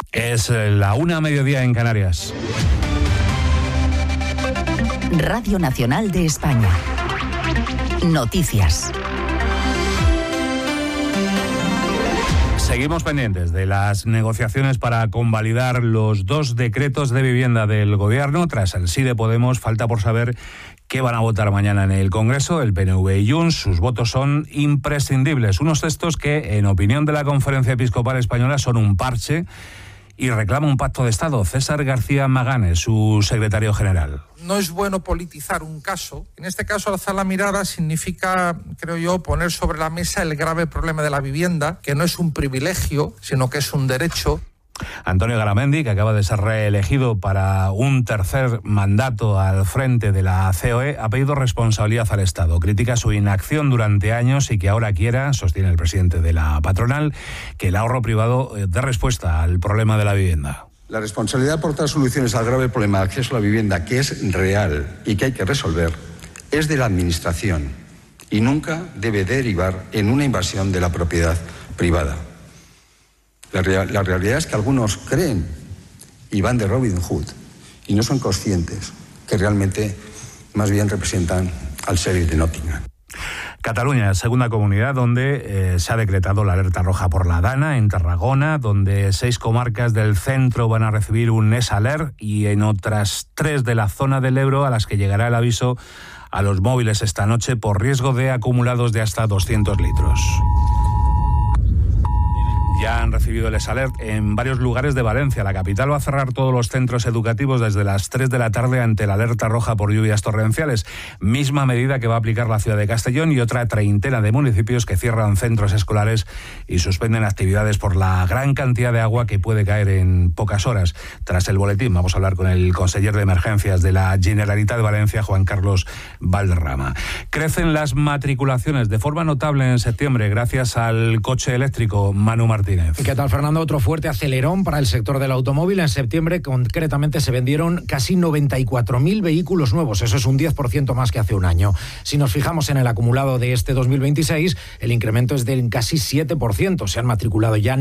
Es la 1:00 en Canarias. Radio Nacional de España. Noticias. Seguimos pendientes de las negociaciones para convalidar los 2 decretos de vivienda del Gobierno. Tras el sí de Podemos, falta por saber qué van a votar mañana en el Congreso, el PNV y Junts. Sus votos son imprescindibles. Unos textos que, en opinión de la Conferencia Episcopal Española, son un parche y reclama un pacto de Estado. César García Maganes, su secretario general. No es bueno politizar un caso. En este caso, alzar la mirada significa, creo yo, poner sobre la mesa el grave problema de la vivienda, que no es un privilegio, sino que es un derecho. Antonio Garamendi, que acaba de ser reelegido para un tercer mandato al frente de la COE, ha pedido responsabilidad al Estado. Critica su inacción durante años y que ahora quiera, sostiene el presidente de la patronal, que el ahorro privado dé respuesta al problema de la vivienda. La responsabilidad de aportar soluciones al grave problema de acceso a la vivienda, que es real y que hay que resolver, es de la Administración y nunca debe derivar en una invasión de la propiedad privada. La realidad es que algunos creen y van de Robin Hood y no son conscientes que realmente más bien representan al sheriff de Nottingham. Cataluña, segunda comunidad donde se ha decretado la alerta roja por la Dana, en Tarragona, donde 6 comarcas del centro van a recibir un NES Alert y en otras 3 de la zona del Ebro a las que llegará el aviso a los móviles esta noche por riesgo de acumulados de hasta 200 litros. Ya han recibido el alert en varios lugares de Valencia. La capital va a cerrar todos los centros educativos desde las 3 de la tarde ante la alerta roja por lluvias torrenciales. Misma medida que va a aplicar la ciudad de Castellón y otra treintena de municipios que cierran centros escolares y suspenden actividades por la gran cantidad de agua que puede caer en pocas horas. Tras el boletín vamos a hablar con el conseller de Emergencias de la Generalitat de Valencia, Juan Carlos Valderrama. Crecen las matriculaciones de forma notable en septiembre gracias al coche eléctrico. Manu Martínez. ¿Qué tal, Fernando? Otro fuerte acelerón para el sector del automóvil. En septiembre, concretamente, se vendieron casi 94.000 vehículos nuevos. Eso es un 10% más que hace un año. Si nos fijamos en el acumulado de este 2026, el incremento es del casi 7%. Se han matriculado ya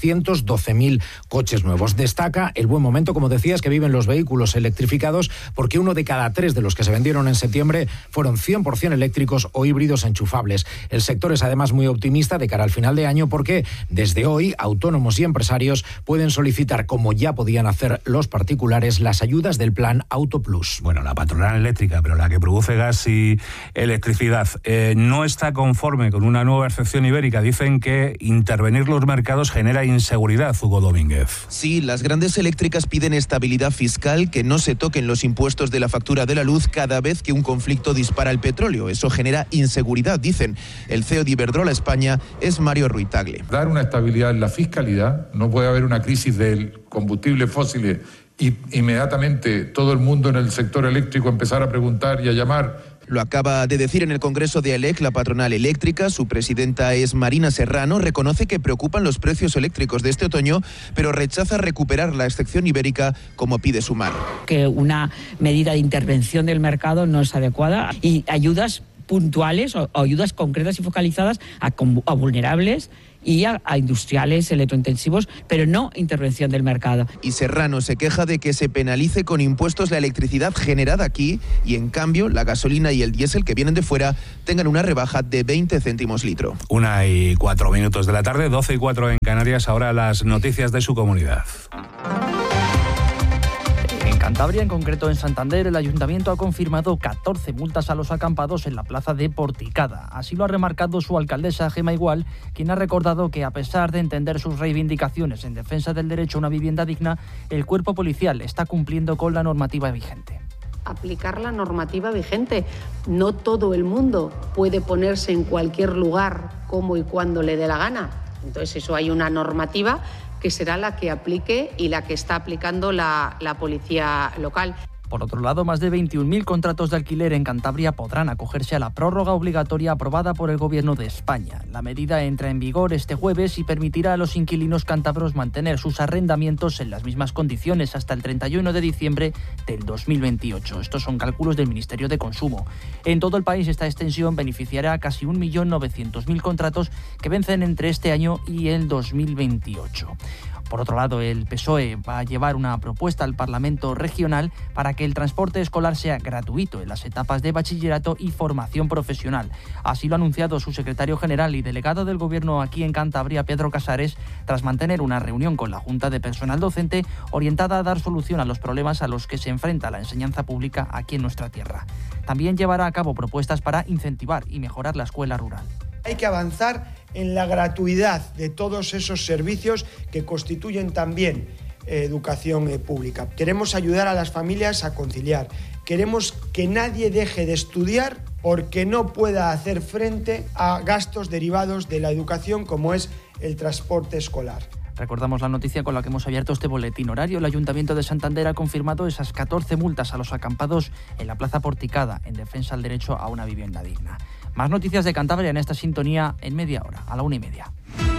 912.000 coches nuevos. Destaca el buen momento, como decías, que viven los vehículos electrificados, porque 1 de cada 3 de los que se vendieron en septiembre fueron 100% eléctricos o híbridos enchufables. El sector es además muy optimista de cara al final de año porque desde hoy autónomos y empresarios pueden solicitar, como ya podían hacer los particulares, las ayudas del plan Auto Plus. Bueno, la patronal eléctrica, pero la que produce gas y electricidad, no está conforme con una nueva excepción ibérica. Dicen que intervenir los mercados genera inseguridad, Hugo Domínguez. Sí, las grandes eléctricas piden estabilidad fiscal, que no se toquen los impuestos de la factura de la luz cada vez que un conflicto dispara el petróleo. Eso genera inseguridad, dicen. El CEO de Iberdrola España es Mario Ruiz-Tagle. Dar una estabilidad en la fiscalidad, no puede haber una crisis del combustible fósil y inmediatamente todo el mundo en el sector eléctrico empezar a preguntar y a llamar. Lo acaba de decir en el Congreso de AELEC la patronal eléctrica. Su presidenta es Marina Serrano. Reconoce que preocupan los precios eléctricos de este otoño, pero rechaza recuperar la excepción ibérica como pide Sumar. Que una medida de intervención del mercado no es adecuada y ayudas puntuales o ayudas concretas y focalizadas a vulnerables y a industriales electrointensivos, pero no intervención del mercado. Y Serrano se queja de que se penalice con impuestos la electricidad generada aquí y en cambio la gasolina y el diésel que vienen de fuera tengan una rebaja de 20 céntimos litro. 1:04 de la tarde, 12:04 en Canarias. Ahora las noticias de su comunidad. En Cantabria, en concreto en Santander, el Ayuntamiento ha confirmado 14 multas a los acampados en la plaza de Porticada. Así lo ha remarcado su alcaldesa, Gemma Igual, quien ha recordado que, a pesar de entender sus reivindicaciones en defensa del derecho a una vivienda digna, el cuerpo policial está cumpliendo con la normativa vigente. Aplicar la normativa vigente. No todo el mundo puede ponerse en cualquier lugar, como y cuando le dé la gana. Entonces, eso hay una normativa que será la que aplique y la que está aplicando la policía local. Por otro lado, más de 21.000 contratos de alquiler en Cantabria podrán acogerse a la prórroga obligatoria aprobada por el Gobierno de España. La medida entra en vigor este jueves y permitirá a los inquilinos cántabros mantener sus arrendamientos en las mismas condiciones hasta el 31 de diciembre del 2028. Estos son cálculos del Ministerio de Consumo. En todo el país, esta extensión beneficiará a casi 1.900.000 contratos que vencen entre este año y el 2028. Por otro lado, el PSOE va a llevar una propuesta al Parlamento regional para que el transporte escolar sea gratuito en las etapas de bachillerato y formación profesional. Así lo ha anunciado su secretario general y delegado del Gobierno aquí en Cantabria, Pedro Casares, tras mantener una reunión con la Junta de Personal Docente orientada a dar solución a los problemas a los que se enfrenta la enseñanza pública aquí en nuestra tierra. También llevará a cabo propuestas para incentivar y mejorar la escuela rural. Hay que avanzar en la gratuidad de todos esos servicios que constituyen también educación pública. Queremos ayudar a las familias a conciliar. Queremos que nadie deje de estudiar porque no pueda hacer frente a gastos derivados de la educación como es el transporte escolar. Recordamos la noticia con la que hemos abierto este boletín horario. El Ayuntamiento de Santander ha confirmado esas 14 multas a los acampados en la Plaza Porticada en defensa del derecho a una vivienda digna. Más noticias de Cantabria en esta sintonía en media hora, a la 1:30.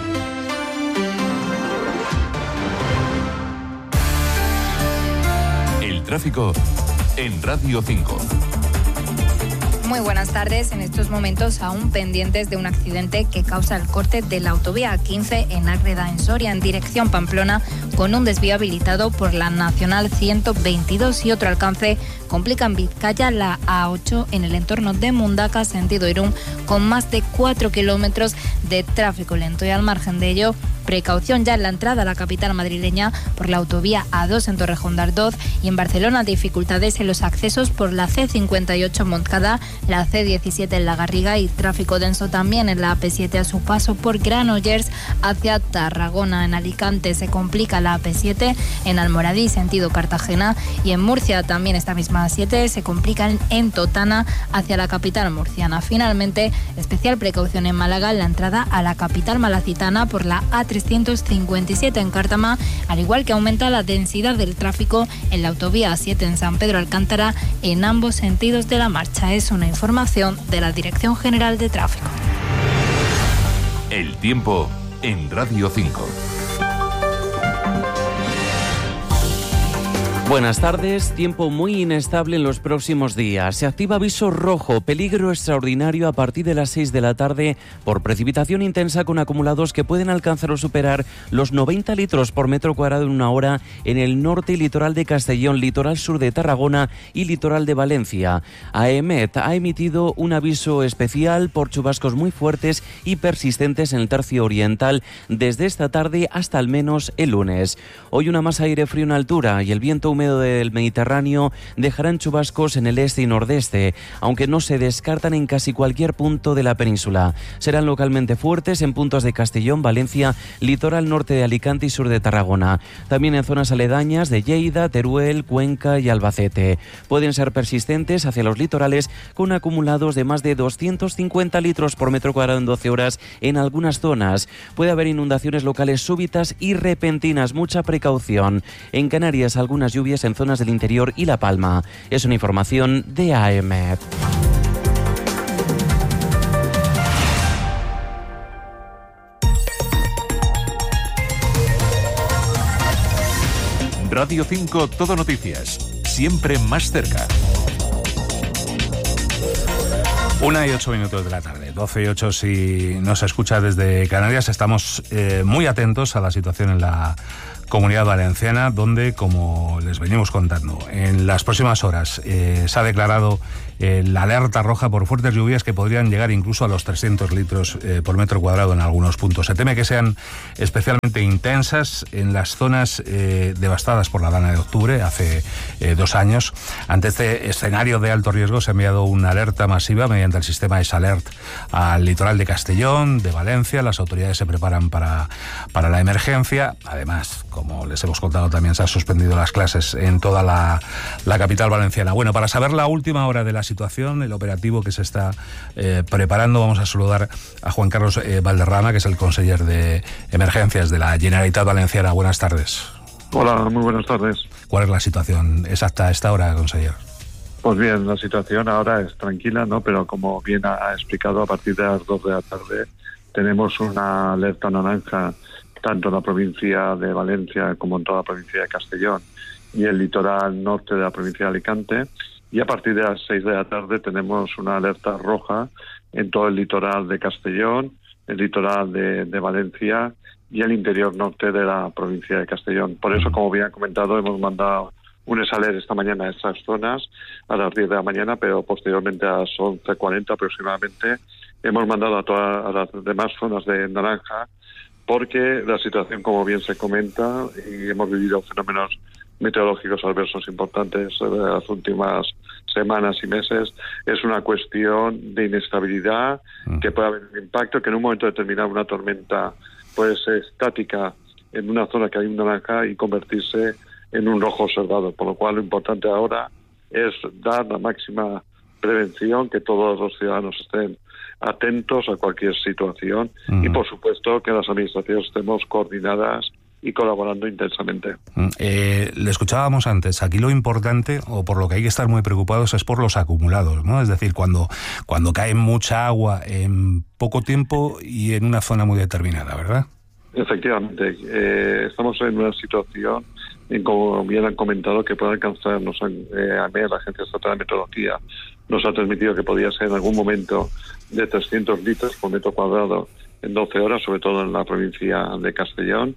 El tráfico en Radio 5. Muy buenas tardes. En estos momentos aún pendientes de un accidente que causa el corte de la autovía A15 en Ágreda, en Soria, en dirección Pamplona, con un desvío habilitado por la Nacional 122 y otro alcance complica en Vizcaya la A8 en el entorno de Mundaca, sentido Irún, con más de 4 kilómetros de tráfico lento. Y al margen de ello, precaución ya en la entrada a la capital madrileña por la autovía A2 en Torrejón de Ardoz, y en Barcelona dificultades en los accesos por la C58 en Montcada, la C17 en La Garriga y tráfico denso también en la AP7 a su paso por Granollers hacia Tarragona. En Alicante se complica la AP7 en Almoradí sentido Cartagena, y en Murcia también esta misma A7 se complica en Totana hacia la capital murciana. Finalmente, especial precaución en Málaga en la entrada a la capital malacitana por la A357 en Cártama, al igual que aumenta la densidad del tráfico en la autovía A7 en San Pedro Alcántara en ambos sentidos de la marcha. Es una información de la Dirección General de Tráfico. El tiempo en Radio 5. Buenas tardes. Tiempo muy inestable en los próximos días. Se activa aviso rojo, peligro extraordinario a partir de las 6 de la tarde por precipitación intensa con acumulados que pueden alcanzar o superar los 90 litros por metro cuadrado en una hora en el norte y litoral de Castellón, litoral sur de Tarragona y litoral de Valencia. AEMET ha emitido un aviso especial por chubascos muy fuertes y persistentes en el tercio oriental desde esta tarde hasta al menos el lunes. Hoy una masa de aire frío en altura y el viento húmedo del Mediterráneo dejarán chubascos en el este y nordeste, aunque no se descartan en casi cualquier punto de la península. Serán localmente fuertes en puntos de Castellón, Valencia, litoral norte de Alicante y sur de Tarragona. También en zonas aledañas de Lleida, Teruel, Cuenca y Albacete. Pueden ser persistentes hacia los litorales con acumulados de más de 250 litros por metro cuadrado en 12 horas en algunas zonas. Puede haber inundaciones locales súbitas y repentinas. Mucha precaución. En Canarias, algunas lluvias en zonas del interior y La Palma. Es una información de AEMET. Radio 5 Todo Noticias. Siempre más cerca. 1:08 de la tarde, 12:08 si nos escucha desde Canarias. Estamos muy atentos a la situación en la Comunidad Valenciana, donde, como les venimos contando, en las próximas horas se ha declarado la alerta roja por fuertes lluvias que podrían llegar incluso a los 300 litros por metro cuadrado en algunos puntos. Se teme que sean especialmente intensas en las zonas devastadas por la dana de octubre, hace 2 años. Ante este escenario de alto riesgo se ha enviado una alerta masiva mediante el sistema ESALERT al litoral de Castellón, de Valencia. Las autoridades se preparan para la emergencia. Además, como les hemos contado, también se han suspendido las clases en toda la capital valenciana. Bueno, para saber la última hora de la situación, el operativo que se está preparando, vamos a saludar a Juan Carlos Valderrama, que es el conseller de Emergencias de la Generalitat Valenciana. Buenas tardes. Hola, muy buenas tardes. ¿Cuál es la situación exacta a esta hora, consejero? Pues bien, la situación ahora es tranquila, ¿no? Pero como bien ha explicado, a partir de las 2 de la tarde tenemos una alerta naranja tanto en la provincia de Valencia como en toda la provincia de Castellón y el litoral norte de la provincia de Alicante. Y a partir de las 6 de la tarde tenemos una alerta roja en todo el litoral de Castellón, el litoral de Valencia y el interior norte de la provincia de Castellón. Por eso, como bien ha comentado, hemos mandado un SALER esta mañana a estas zonas a las 10 de la mañana, pero posteriormente a las 11:40 aproximadamente hemos mandado a las demás zonas de naranja, porque la situación, como bien se comenta, y hemos vivido fenómenos meteorológicos adversos importantes de las últimas semanas y meses, es una cuestión de inestabilidad, que puede haber un impacto, que en un momento determinado una tormenta puede ser estática en una zona que hay un naranja y convertirse en un rojo observado, por lo cual lo importante ahora es dar la máxima prevención, que todos los ciudadanos estén atentos a cualquier situación y, por supuesto, que las administraciones estemos coordinadas y colaborando intensamente. Le escuchábamos antes, aquí lo importante, o por lo que hay que estar muy preocupados, es por los acumulados, ¿no? Es decir, cuando cae mucha agua en poco tiempo y en una zona muy determinada, ¿verdad? Efectivamente, estamos en una situación, como bien han comentado, que puede alcanzar, la Agencia Estatal de Meteorología nos ha transmitido que podría ser en algún momento de 300 litros por metro cuadrado en 12 horas, sobre todo en la provincia de Castellón,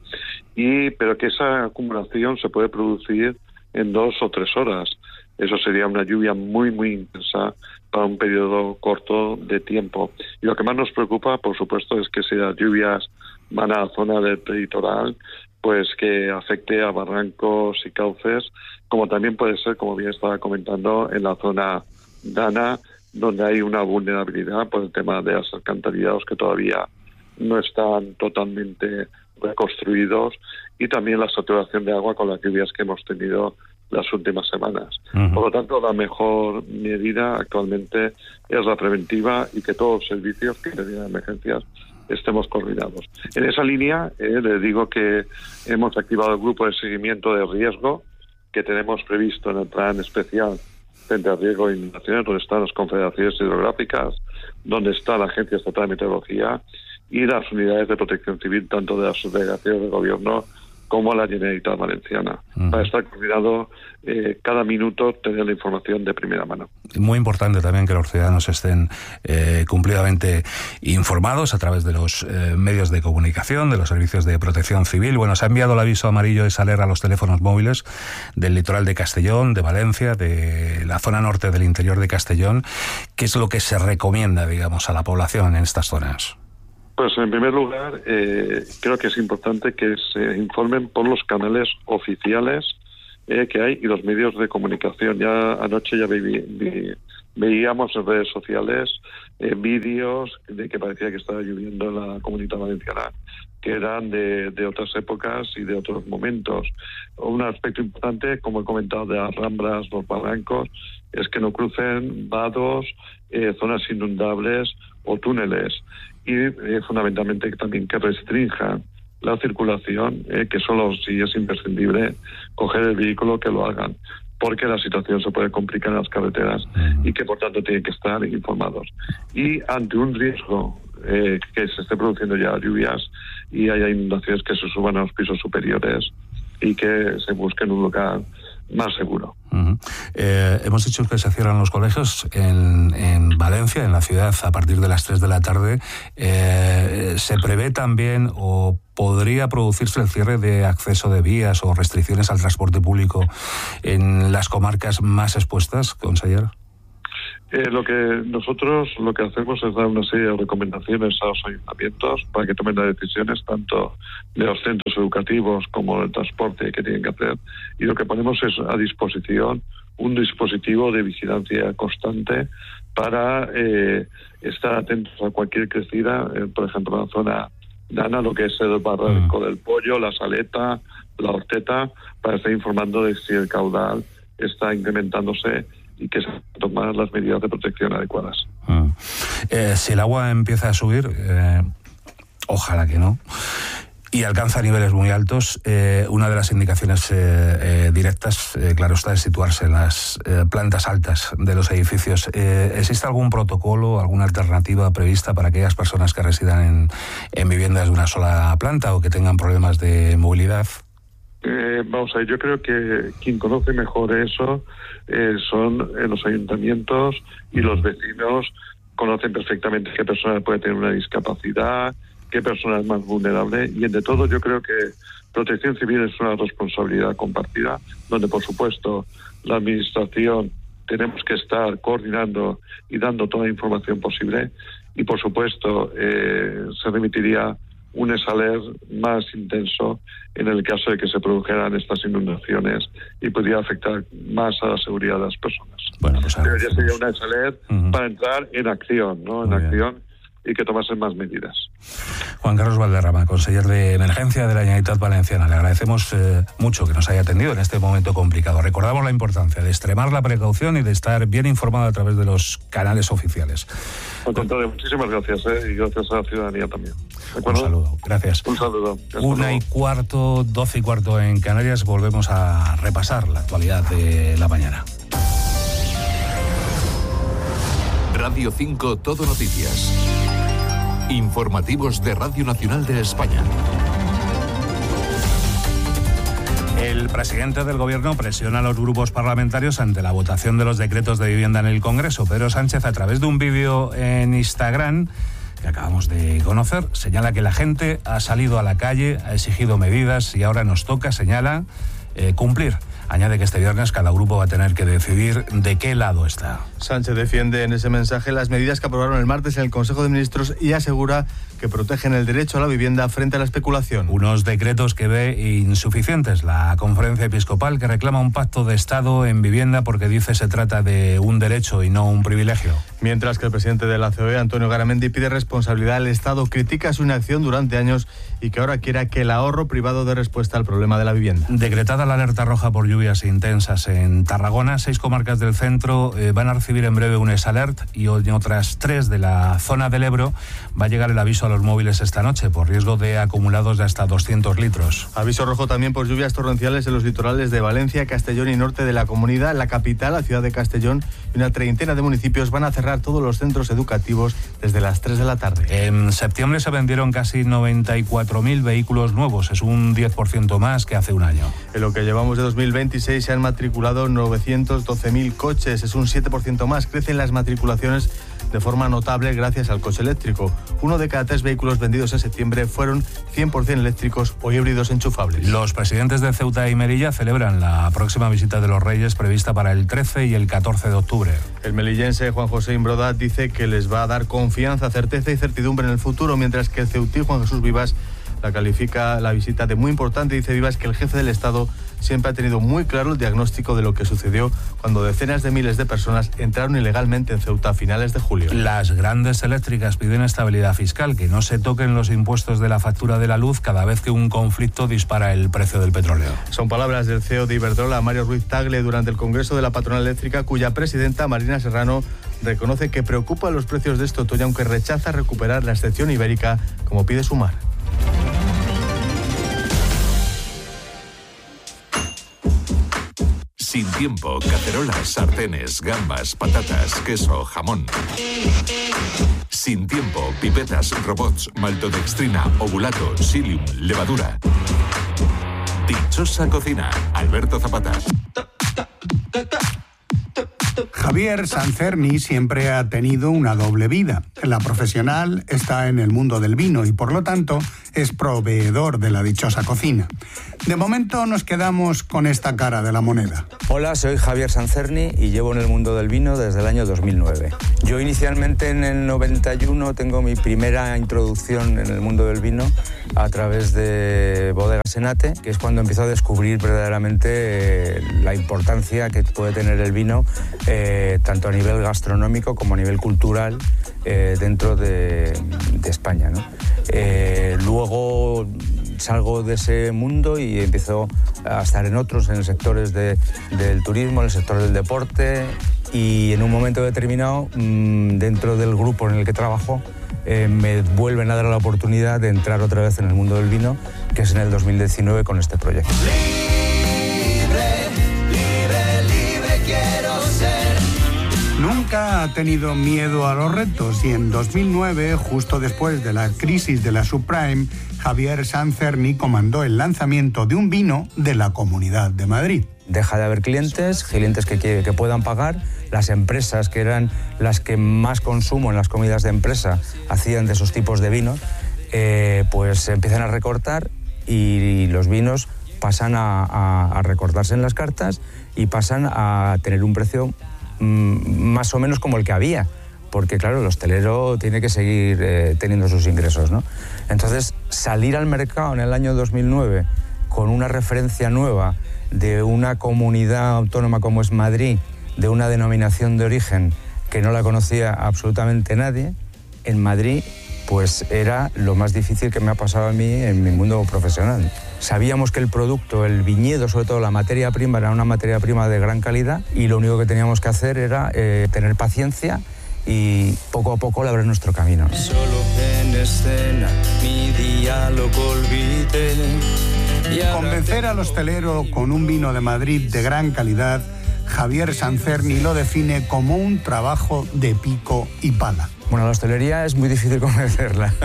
pero que esa acumulación se puede producir en 2 o 3 horas. Eso sería una lluvia muy, muy intensa para un periodo corto de tiempo. Y lo que más nos preocupa, por supuesto, es que si las lluvias van a la zona del litoral, pues que afecte a barrancos y cauces, como también puede ser, como bien estaba comentando, en la zona Dana, donde hay una vulnerabilidad por el tema de los alcantarillados que todavía no están totalmente reconstruidos, y también la saturación de agua con las lluvias que hemos tenido las últimas semanas. Por lo tanto, la mejor medida actualmente es la preventiva y que todos los servicios que tienen emergencias estemos coordinados. En esa línea, les digo que hemos activado el grupo de seguimiento de riesgo que tenemos previsto en el plan especial frente al riesgo de inundaciones, donde están las confederaciones hidrográficas, donde está la Agencia Estatal de Meteorología y las unidades de protección civil, tanto de las delegaciones de gobierno como la Generalitat Valenciana, para estar coordinado cada minuto, tener la información de primera mano. Muy importante también que los ciudadanos estén cumplidamente informados a través de los medios de comunicación, de los servicios de protección civil. Bueno, se ha enviado el aviso amarillo de SALER a los teléfonos móviles del litoral de Castellón, de Valencia, de la zona norte del interior de Castellón. ¿Qué es lo que se recomienda, digamos, a la población en estas zonas? Pues en primer lugar, creo que es importante que se informen por los canales oficiales que hay y los medios de comunicación. Ya anoche ya veíamos en redes sociales vídeos de que parecía que estaba lloviendo en la Comunidad Valenciana, que eran de otras épocas y de otros momentos. Un aspecto importante, como he comentado, de las ramblas, los barrancos, es que no crucen vados, zonas inundables o túneles, y fundamentalmente también que restrinjan la circulación, que solo si es imprescindible coger el vehículo que lo hagan, porque la situación se puede complicar en las carreteras y que por tanto tienen que estar informados. Y ante un riesgo que se esté produciendo ya lluvias y haya inundaciones, que se suban a los pisos superiores y que se busquen un lugar más seguro. Hemos dicho que se cierran los colegios en Valencia, en la ciudad, a partir de las 3 de la tarde. ¿Se prevé también o podría producirse el cierre de acceso de vías o restricciones al transporte público en las comarcas más expuestas, consejero? Lo que hacemos es dar una serie de recomendaciones a los ayuntamientos para que tomen las decisiones tanto de los centros educativos como del transporte que tienen que hacer, y lo que ponemos es a disposición un dispositivo de vigilancia constante para estar atentos a cualquier crecida, por ejemplo en la zona Dana, lo que es el barranco del Pollo, la Saleta, la Horteta, para estar informando de si el caudal está incrementándose y que se toman las medidas de protección adecuadas. Si el agua empieza a subir, ojalá que no, y alcanza niveles muy altos. Una de las indicaciones directas, claro está, es situarse en las plantas altas de los edificios. ¿Existe algún protocolo, alguna alternativa prevista para aquellas personas que residan en viviendas de una sola planta o que tengan problemas de movilidad? Vamos a ver, yo creo que quien conoce mejor eso son los ayuntamientos, y los vecinos conocen perfectamente qué persona puede tener una discapacidad, qué persona es más vulnerable, y entre todo yo creo que Protección Civil es una responsabilidad compartida, donde por supuesto la administración tenemos que estar coordinando y dando toda la información posible, y por supuesto se remitiría un ESALER más intenso en el caso de que se produjeran estas inundaciones y pudiera afectar más a la seguridad de las personas. Bueno, pues pero ya sería una ESALER para entrar en acción, ¿no? En acción, y que tomasen más medidas. Juan Carlos Valderrama, conseller de Emergencia de la Generalitat Valenciana. Le agradecemos mucho que nos haya atendido en este momento complicado. Recordamos la importancia de extremar la precaución y de estar bien informado a través de los canales oficiales. Al contrario, muchísimas gracias, y gracias a la ciudadanía también. Un saludo, gracias. Un saludo. 1:15, 12:15 en Canarias. Volvemos a repasar la actualidad de la mañana. Radio 5 Todo Noticias. Informativos de Radio Nacional de España. El presidente del Gobierno presiona a los grupos parlamentarios ante la votación de los decretos de vivienda en el Congreso. Pedro Sánchez, a través de un vídeo en Instagram que acabamos de conocer, señala que la gente ha salido a la calle, ha exigido medidas y ahora nos toca, señala, cumplir. Añade que este viernes cada grupo va a tener que decidir de qué lado está. Sánchez defiende en ese mensaje las medidas que aprobaron el martes en el Consejo de Ministros y asegura que protegen el derecho a la vivienda frente a la especulación. Unos decretos que ve insuficientes la Conferencia Episcopal, que reclama un pacto de Estado en vivienda porque dice se trata de un derecho y no un privilegio. Mientras que el presidente de la COE, Antonio Garamendi, pide responsabilidad al Estado, critica su inacción durante años y que ahora quiera que el ahorro privado dé respuesta al problema de la vivienda. Decretada la alerta roja por lluvias intensas en Tarragona, 6 comarcas del centro van a recibir en breve un ESALERT y en otras 3 de la zona del Ebro va a llegar el aviso a los móviles esta noche por riesgo de acumulados de hasta 200 litros. Aviso rojo también por lluvias torrenciales en los litorales de Valencia, Castellón y norte de la comunidad. La capital, la ciudad de Castellón y una treintena de municipios van a cerrar todos los centros educativos desde las 3 de la tarde. En septiembre se vendieron casi 94.000 vehículos nuevos, es un 10% más que hace un año. En lo que llevamos de 2026 se han matriculado 912.000 coches, es un 7% más. Crecen las matriculaciones de forma notable gracias al coche eléctrico. 1 de cada 3 vehículos vendidos en septiembre fueron 100% eléctricos o híbridos enchufables. Los presidentes de Ceuta y Melilla celebran la próxima visita de los Reyes prevista para el 13 y el 14 de octubre. El melillense Juan José Imbroda dice que les va a dar confianza, certeza y certidumbre en el futuro, mientras que el ceutí Juan Jesús Vivas la califica la visita de muy importante. Dice Vivas que el jefe del Estado siempre ha tenido muy claro el diagnóstico de lo que sucedió cuando decenas de miles de personas entraron ilegalmente en Ceuta a finales de julio. Las grandes eléctricas piden estabilidad fiscal, que no se toquen los impuestos de la factura de la luz cada vez que un conflicto dispara el precio del petróleo. Son palabras del CEO de Iberdrola, Mario Ruiz Tagle, durante el Congreso de la Patronal Eléctrica, cuya presidenta, Marina Serrano, reconoce que preocupa los precios de este otoño, aunque rechaza recuperar la excepción ibérica, como pide Sumar. Sin tiempo, cacerolas, sartenes, gambas, patatas, queso, jamón. Sin tiempo, pipetas, robots, maltodextrina, ovulato, psyllium, levadura. Dichosa cocina, Alberto Zapata. Javier Sancerni siempre ha tenido una doble vida. La profesional está en el mundo del vino y por lo tanto es proveedor de la dichosa cocina. De momento nos quedamos con esta cara de la moneda. Hola, soy Javier Sancerni y llevo en el mundo del vino desde el año 2009. Yo inicialmente en el 91 tengo mi primera introducción en el mundo del vino a través de Bodegas Enate, que es cuando empiezo a descubrir verdaderamente la importancia que puede tener el vino tanto a nivel gastronómico como a nivel cultural dentro de España, ¿no? Luego salgo de ese mundo y empiezo a estar en otros, en sectores del turismo, en el sector del deporte, y en un momento determinado, dentro del grupo en el que trabajo, me vuelven a dar la oportunidad de entrar otra vez en el mundo del vino, que es en el 2019 con este proyecto. Nunca ha tenido miedo a los retos y en 2009, justo después de la crisis de la subprime, Javier Sancerni comandó el lanzamiento de un vino de la Comunidad de Madrid. Deja de haber clientes que puedan pagar. Las empresas, que eran las que más consumo en las comidas de empresa, hacían de esos tipos de vinos, pues se empiezan a recortar y los vinos pasan a recortarse en las cartas y pasan a tener un precio más o menos como el que había, porque claro, el hostelero tiene que seguir teniendo sus ingresos, ¿no? Entonces, salir al mercado en el año 2009 con una referencia nueva de una comunidad autónoma como es Madrid, de una denominación de origen que no la conocía absolutamente nadie, en Madrid, pues era lo más difícil que me ha pasado a mí en mi mundo profesional. Sabíamos que el producto, el viñedo, sobre todo la materia prima, era una materia prima de gran calidad y lo único que teníamos que hacer era tener paciencia y poco a poco labrar nuestro camino. Solo en escena, mi diálogo olvidé. Convencer al hostelero con un vino de Madrid de gran calidad, Javier Sancerni lo define como un trabajo de pico y pala. Bueno, la hostelería es muy difícil convencerla.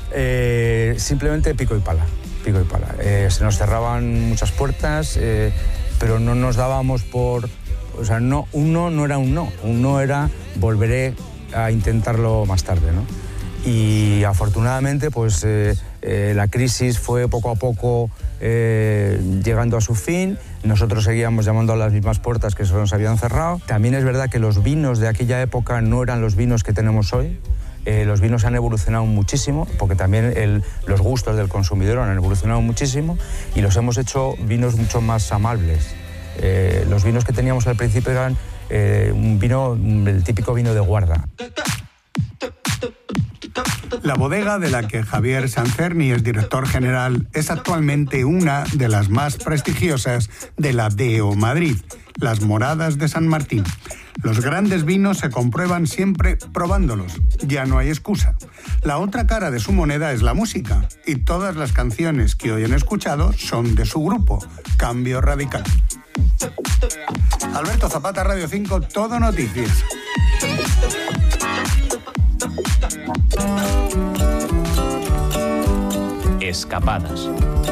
Simplemente pico y pala. Pico y pala. Se nos cerraban muchas puertas, pero no nos dábamos por... O sea, no, un no era un no. Un no era volveré a intentarlo más tarde, ¿no? Y afortunadamente, pues la crisis fue poco a poco llegando a su fin. Nosotros seguíamos llamando a las mismas puertas que se nos habían cerrado. También es verdad que los vinos de aquella época no eran los vinos que tenemos hoy. Los vinos han evolucionado muchísimo, porque también los gustos del consumidor han evolucionado muchísimo y los hemos hecho vinos mucho más amables. Los vinos que teníamos al principio eran el típico vino de guarda. La bodega de la que Javier Sancerni es director general es actualmente una de las más prestigiosas de la DEO Madrid, las Moradas de San Martín. Los grandes vinos se comprueban siempre probándolos, ya no hay excusa. La otra cara de su moneda es la música, y todas las canciones que hoy han escuchado son de su grupo, Cambio Radical. Alberto Zapata, Radio 5, Todo Noticias. Escapadas.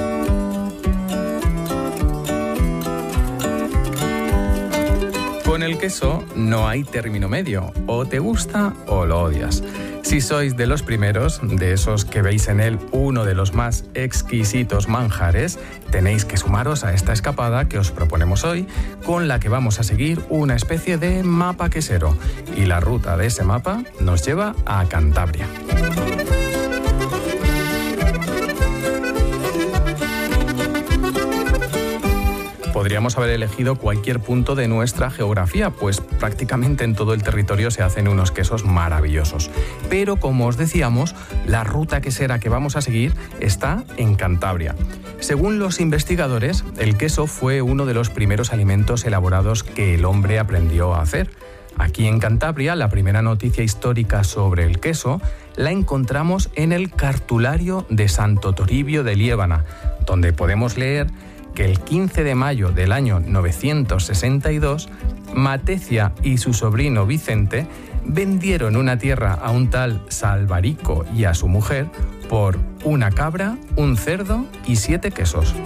Con el queso no hay término medio, o te gusta o lo odias. Si sois de los primeros, de esos que veis en él uno de los más exquisitos manjares, tenéis que sumaros a esta escapada que os proponemos hoy, con la que vamos a seguir una especie de mapa quesero. Y la ruta de ese mapa nos lleva a Cantabria. Podríamos haber elegido cualquier punto de nuestra geografía, pues prácticamente en todo el territorio se hacen unos quesos maravillosos. Pero, como os decíamos, la ruta quesera que vamos a seguir está en Cantabria. Según los investigadores, el queso fue uno de los primeros alimentos elaborados que el hombre aprendió a hacer. Aquí en Cantabria, la primera noticia histórica sobre el queso la encontramos en el Cartulario de Santo Toribio de Liébana, donde podemos leer que el 15 de mayo del año 962, Matecia y su sobrino Vicente vendieron una tierra a un tal Salvarico y a su mujer por una cabra, un cerdo y 7 quesos.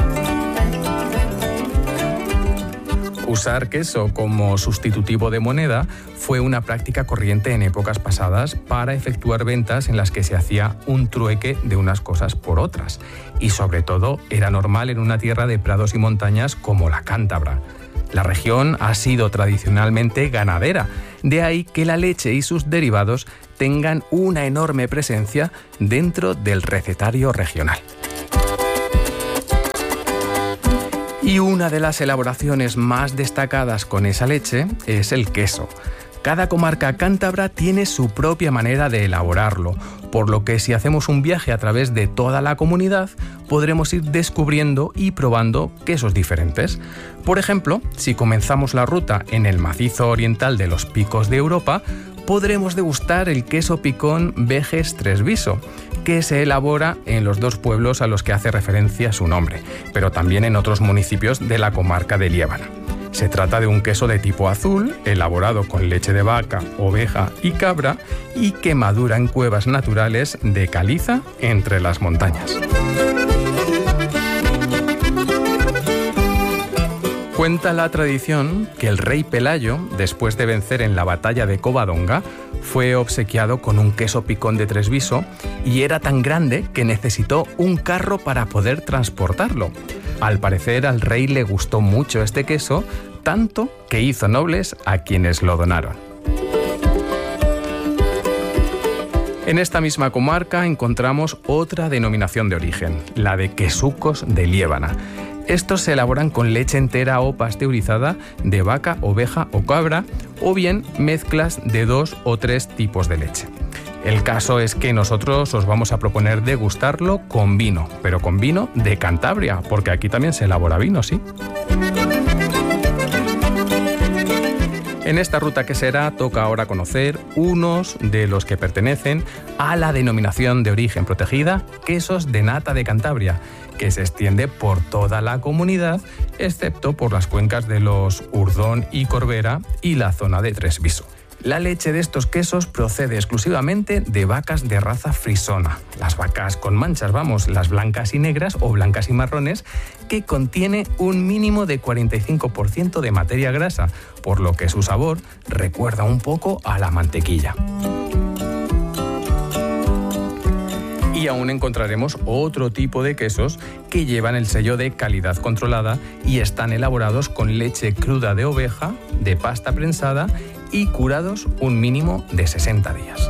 Usar queso como sustitutivo de moneda fue una práctica corriente en épocas pasadas para efectuar ventas en las que se hacía un trueque de unas cosas por otras. Y sobre todo era normal en una tierra de prados y montañas como la cántabra. La región ha sido tradicionalmente ganadera, de ahí que la leche y sus derivados tengan una enorme presencia dentro del recetario regional. Y una de las elaboraciones más destacadas con esa leche es el queso. Cada comarca cántabra tiene su propia manera de elaborarlo, por lo que si hacemos un viaje a través de toda la comunidad, podremos ir descubriendo y probando quesos diferentes. Por ejemplo, si comenzamos la ruta en el macizo oriental de los Picos de Europa, podremos degustar el queso picón Veges Tresviso, que se elabora en los 2 pueblos a los que hace referencia su nombre, pero también en otros municipios de la comarca de Liébana. Se trata de un queso de tipo azul, elaborado con leche de vaca, oveja y cabra, y que madura en cuevas naturales de caliza entre las montañas. Cuenta la tradición que el rey Pelayo, después de vencer en la batalla de Covadonga, fue obsequiado con un queso picón de Tresviso y era tan grande que necesitó un carro para poder transportarlo. Al parecer al rey le gustó mucho este queso, tanto que hizo nobles a quienes lo donaron. En esta misma comarca encontramos otra denominación de origen, la de quesucos de Liébana. Estos se elaboran con leche entera o pasteurizada de vaca, oveja o cabra, o bien mezclas de 2 o 3 tipos de leche. El caso es que nosotros os vamos a proponer degustarlo con vino, pero con vino de Cantabria, porque aquí también se elabora vino, ¿sí? En esta ruta quesera toca ahora conocer unos de los que pertenecen a la denominación de origen protegida Quesos de Nata de Cantabria, que se extiende por toda la comunidad, excepto por las cuencas de los Urdón y Corbera y la zona de Tresviso. La leche de estos quesos procede exclusivamente de vacas de raza frisona. Las vacas con manchas, las blancas y negras o blancas y marrones, que contiene un mínimo de 45% de materia grasa, por lo que su sabor recuerda un poco a la mantequilla. Y aún encontraremos otro tipo de quesos que llevan el sello de calidad controlada y están elaborados con leche cruda de oveja, de pasta prensada y curados un mínimo de 60 días.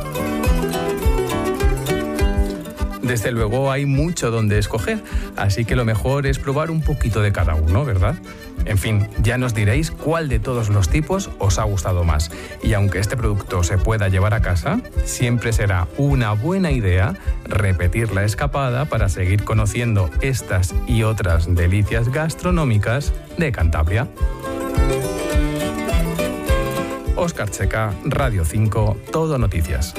Desde luego hay mucho donde escoger, así que lo mejor es probar un poquito de cada uno, ¿verdad? En fin, ya nos diréis cuál de todos los tipos os ha gustado más. Y aunque este producto se pueda llevar a casa, siempre será una buena idea repetir la escapada para seguir conociendo estas y otras delicias gastronómicas de Cantabria. Óscar Checa, Radio 5, Todo Noticias.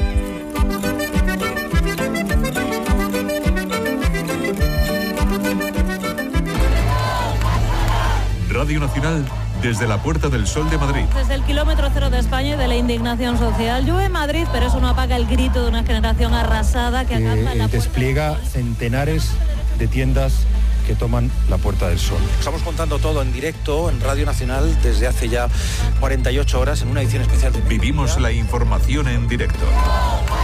Radio Nacional desde la Puerta del Sol de Madrid. Desde el kilómetro cero de España y de la indignación social. Llueve en Madrid, pero eso no apaga el grito de una generación arrasada que acampa en la despliega centenares de tiendas que toman la Puerta del Sol. Estamos contando todo en directo en Radio Nacional desde hace ya 48 horas en una edición especial de... Vivimos la información en directo.